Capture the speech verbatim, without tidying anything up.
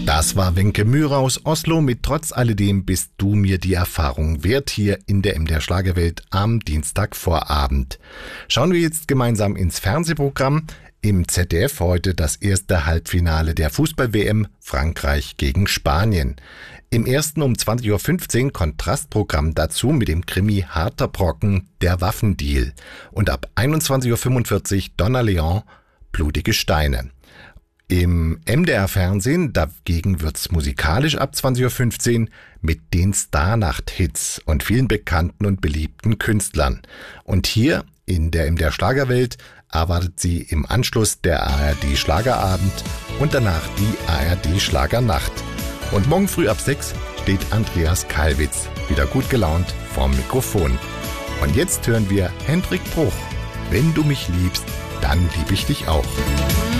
Das war Wenke Myhrer aus Oslo mit Trotz alledem bist du mir die Erfahrung wert hier in der M D R Schlagerwelt am Dienstagvorabend. Schauen wir jetzt gemeinsam ins Fernsehprogramm. Im Z D F heute das erste Halbfinale der Fußball-W M Frankreich gegen Spanien. Im ersten um zwanzig Uhr fünfzehn Kontrastprogramm dazu mit dem Krimi Harter Brocken, der Waffendeal. Und ab einundzwanzig Uhr fünfundvierzig Donna Leon, Blutige Steine. Im M D R-Fernsehen dagegen wird's musikalisch ab zwanzig Uhr fünfzehn mit den Starnacht-Hits und vielen bekannten und beliebten Künstlern. Und hier in der M D R-Schlagerwelt erwartet sie im Anschluss der A R D-Schlagerabend und danach die A R D-Schlagernacht. Und morgen früh ab sechs steht Andreas Kalwitz wieder gut gelaunt vorm Mikrofon. Und jetzt hören wir Hendrik Bruch. Wenn du mich liebst, dann lieb ich dich auch.